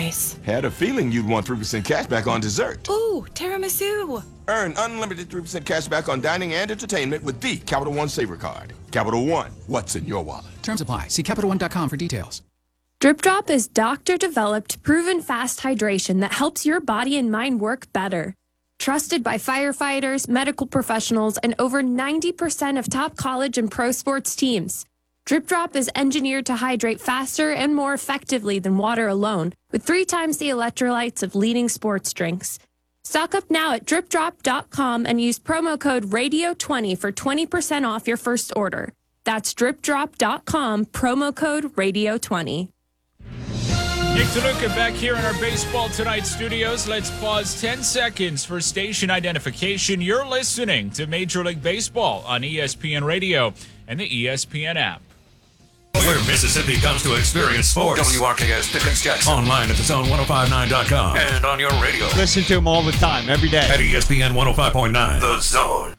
nice. Had a feeling you'd want 3% cash back on dessert. Ooh, tiramisu. Earn unlimited 3% cash back on dining and entertainment with the Capital One Saver Card. Capital One, what's in your wallet? Terms apply. See CapitalOne.com for details. Drip Drop is doctor-developed, proven fast hydration that helps your body and mind work better. Trusted by firefighters, medical professionals, and over 90% of top college and pro sports teams. Drip Drop is engineered to hydrate faster and more effectively than water alone, with 3 times the electrolytes of leading sports drinks. Stock up now at dripdrop.com and use promo code RADIO20 for 20% off your first order. That's dripdrop.com, promo code RADIO20. Nick DeLuca back here in our Baseball Tonight studios. Let's pause 10 seconds for station identification. You're listening to Major League Baseball on ESPN Radio and the ESPN app. Where Mississippi comes to experience sports. WRKS Pickens Jackson. Online at thezone1059.com. And on your radio. Listen to him all the time, every day. At ESPN 105.9. The Zone.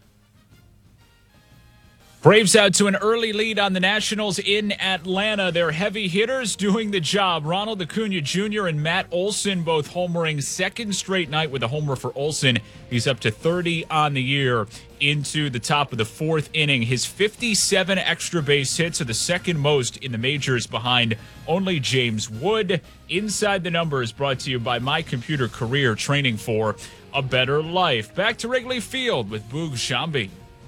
Braves out to an early lead on the Nationals in Atlanta. Their heavy hitters doing the job. Ronald Acuna Jr. and Matt Olson both homering, second straight night with a homer for Olson. He's up to 30 on the year into the top of the 4th inning. His 57 extra base hits are the second most in the majors, behind only James Wood. Inside the Numbers brought to you by My Computer Career, training for a better life. Back to Wrigley Field with Boog Shambi.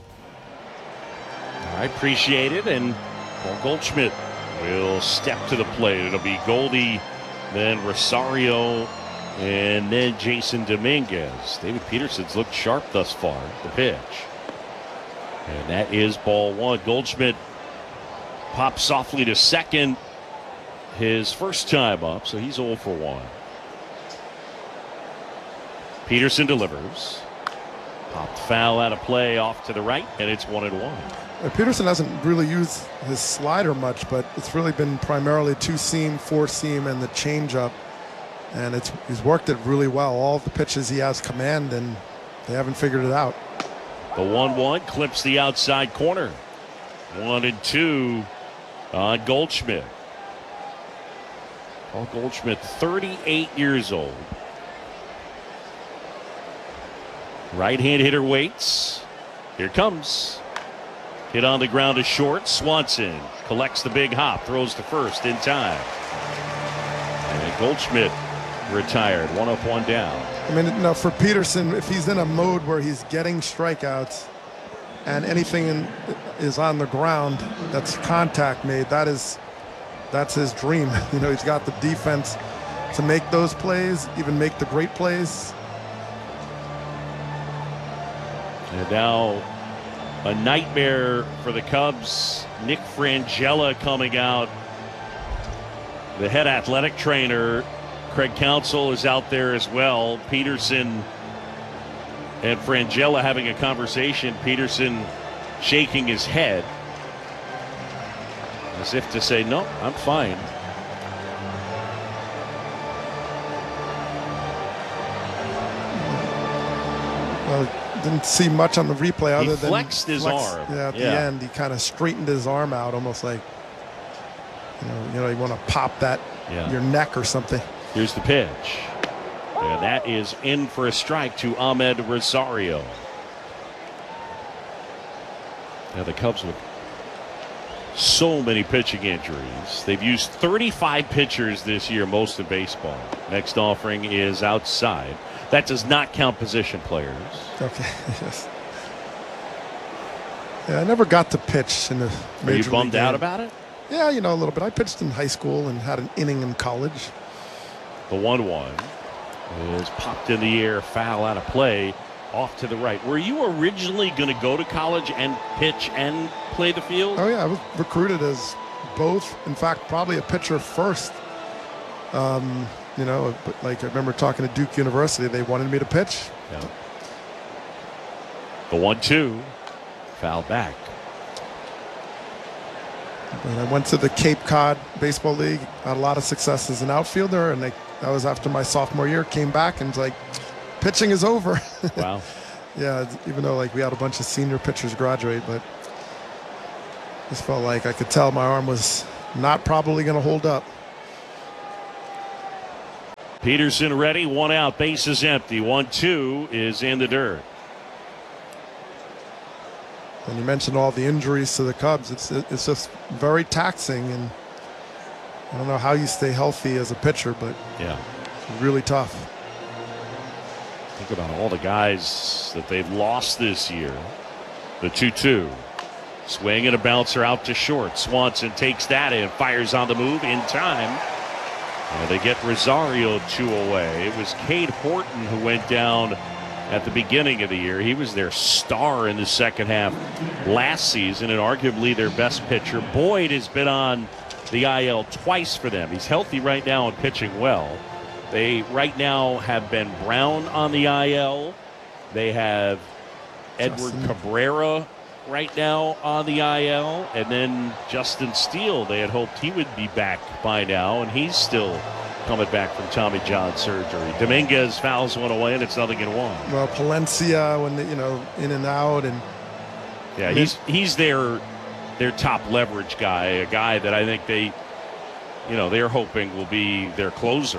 I appreciate it, and Paul Goldschmidt will step to the plate. It'll be Goldie, then Rosario, and then Jason Dominguez. David Peterson's looked sharp thus far. The pitch. And that is ball 1. Goldschmidt pops softly to second his first time up, so he's 0 for 1. Peterson delivers. Popped foul out of play off to the right, and it's 1-1. Peterson hasn't really used his slider much, but it's really been primarily 2-seam, 4-seam, and the changeup. And he's worked it really well. All the pitches he has command, and they haven't figured it out. The 1-1 clips the outside corner. 1-2 on Goldschmidt. Paul Goldschmidt, 38 years old. Right-hand hitter waits. Here comes. Hit on the ground to short. Swanson collects the big hop, throws to first in time. And Goldschmidt retired. 1 up, 1 down. I mean, now for Peterson, if he's in a mode where he's getting strikeouts and anything is on the ground that's contact made, that's his dream. You know, he's got the defense to make those plays, even make the great plays. And now a nightmare for the Cubs. Nick Frangella coming out. The head athletic trainer, Craig Counsell, is out there as well. Peterson and Frangella having a conversation. Peterson shaking his head as if to say, no, I'm fine. Well, didn't see much on the replay other than flexed his arm. Yeah, at the end, he kind of straightened his arm out, almost like you know, you want to pop that your neck or something. Here's the pitch, and that is in for a strike to Ahmed Rosario. Now the Cubs with so many pitching injuries. They've used 35 pitchers this year, most in baseball. Next offering is outside. That does not count position players. Okay. Yes. Yeah, I never got to pitch in the major Are you bummed league game. out about it? Yeah, you know, a little bit. I pitched in high school and had an inning in college. The 1-1 is popped in the air, foul out of play, off to the right. Were you originally going to go to college and pitch and play the field? Oh, yeah. I was recruited as both. In fact, probably a pitcher first. You know, but like I remember talking to Duke University, they wanted me to pitch. Yeah. The 1-2, foul back. And I went to the Cape Cod Baseball League, had a lot of success as an outfielder, and that was after my sophomore year. Came back and was like, pitching is over. Wow. Yeah, even though like we had a bunch of senior pitchers graduate, but just felt like I could tell my arm was not probably going to hold up. Peterson ready, one out, base is empty. 1-2 is in the dirt. And you mentioned all the injuries to the Cubs. It's just very taxing, and I don't know how you stay healthy as a pitcher, but yeah, it's really tough. Think about all the guys that they've lost this year. The 2-2. Swing and a bouncer out to short. Swanson takes that in, fires on the move in time. And they get Rosario 2 away. It was Cade Horton who went down at the beginning of the year. He was their star in the second half last season and arguably their best pitcher. Boyd has been on the IL twice for them. He's healthy right now and pitching well. They right now have Ben Brown on the IL. They have Edward Cabrera right now on the IL. And then Justin Steele, they had hoped he would be back by now, and he's still coming back from Tommy John surgery. Dominguez fouls one away, and it's 0-1. Well, Palencia, when in and out, and yeah, he's their top leverage guy, a guy that I think they're hoping will be their closer.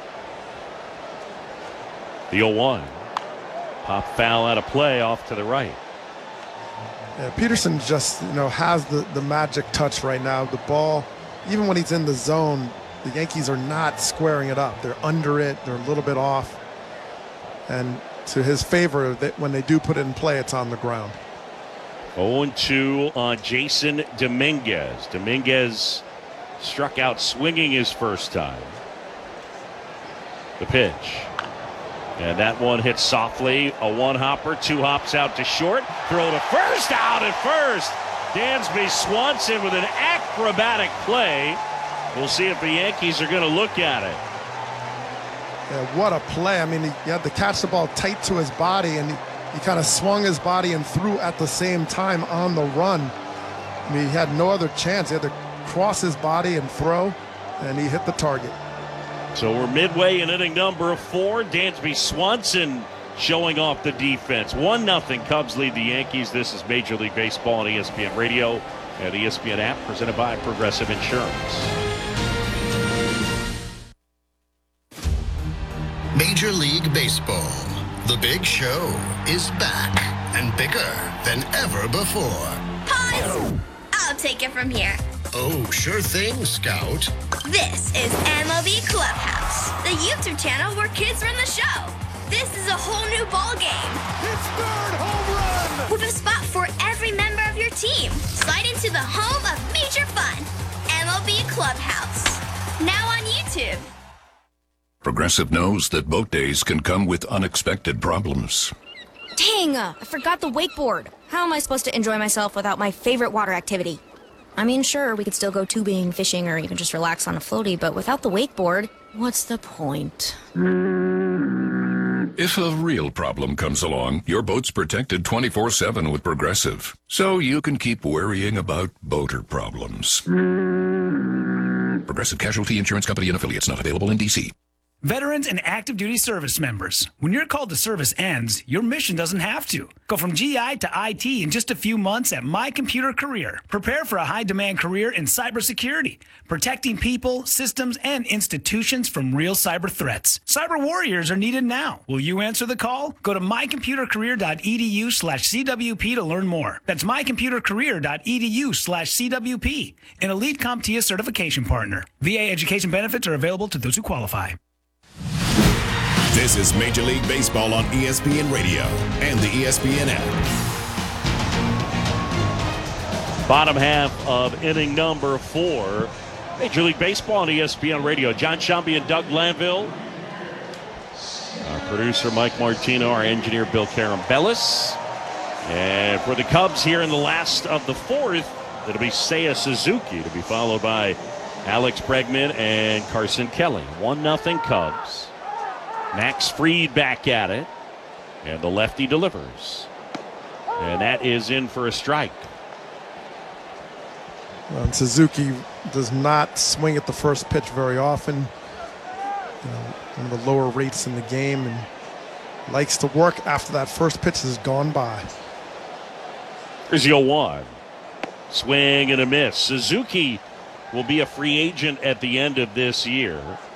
The 0-1. Pop foul out of play off to the right. Yeah, Peterson just has the magic touch right now. The ball, even when he's in the zone, the Yankees are not squaring it up. They're under it. They're a little bit off. And to his favor, when they do put it in play, it's on the ground. 0-2 on Jason Dominguez. Dominguez struck out swinging his first time. The pitch. And that one hits softly. A one-hopper, 2 hops out to short. Throw to first, out at first. Dansby Swanson with an acrobatic play. We'll see if the Yankees are going to look at it. Yeah, what a play. I mean, he had to catch the ball tight to his body, and he kind of swung his body and threw at the same time on the run. I mean, he had no other chance. He had to cross his body and throw, and he hit the target. So we're midway in inning number 4. Dansby Swanson showing off the defense. 1-0 Cubs lead the Yankees. This is Major League Baseball on ESPN Radio and the ESPN app, presented by Progressive Insurance. Major League Baseball. The Big Show is back and bigger than ever before. Pause! I'll take it from here. Oh, sure thing, Scout. This is MLB Clubhouse, the YouTube channel where kids run the show. This is a whole new ball game. It's third home run! With a spot for every member of your team. Slide into the home of major fun. MLB Clubhouse. Now on YouTube. Progressive knows that boat days can come with unexpected problems. Dang, I forgot the wakeboard. How am I supposed to enjoy myself without my favorite water activity? I mean, sure, we could still go tubing, fishing, or even just relax on a floaty, but without the wakeboard, what's the point? If a real problem comes along, your boat's protected 24/7 with Progressive, so you can keep worrying about boater problems. Progressive Casualty Insurance Company and Affiliates, not available in D.C. Veterans and active duty service members, when your call to service ends, your mission doesn't have to. Go from GI to IT in just a few months at My Computer Career. Prepare for a high-demand career in cybersecurity, protecting people, systems, and institutions from real cyber threats. Cyber warriors are needed now. Will you answer the call? Go to mycomputercareer.edu/CWP to learn more. That's mycomputercareer.edu/CWP, an elite CompTIA certification partner. VA education benefits are available to those who qualify. This is Major League Baseball on ESPN Radio and the ESPN app. Bottom half of inning number 4. Major League Baseball on ESPN Radio. John Shambi and Doug Glanville. Our producer Mike Martino, our engineer Bill Carambellis. And for the Cubs here in the last of the 4th, it'll be Seiya Suzuki to be followed by Alex Bregman and Carson Kelly. 1-0 Cubs. Max Fried back at it, and the lefty delivers. And that is in for a strike. Well, Suzuki does not swing at the first pitch very often. One of the lower rates in the game, and likes to work after that first pitch has gone by. Here's the 0-1. Swing and a miss. Suzuki will be a free agent at the end of this year.